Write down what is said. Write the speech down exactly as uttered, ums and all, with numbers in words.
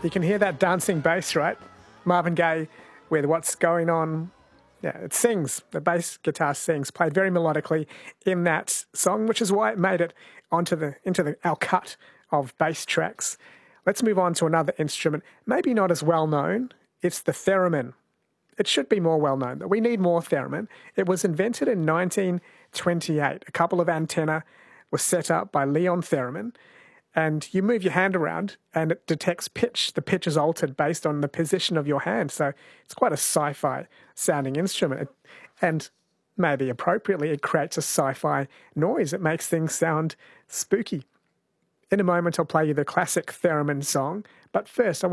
You can hear that dancing bass, right? Marvin Gaye with What's Going On. Yeah, it sings. The bass guitar sings, played very melodically in that song, which is why it made it onto the into the our cut of bass tracks. Let's move on to another instrument, maybe not as well known. It's the theremin. It should be more well known, but we need more theremin. It was invented in nineteen twenty-eight. A couple of antennae were set up by Leon Theremin, and you move your hand around and it detects pitch. The pitch is altered based on the position of your hand. So it's quite a sci-fi sounding instrument. And maybe appropriately, it creates a sci-fi noise. It makes things sound spooky. In a moment, I'll play you the classic theremin song. But first, I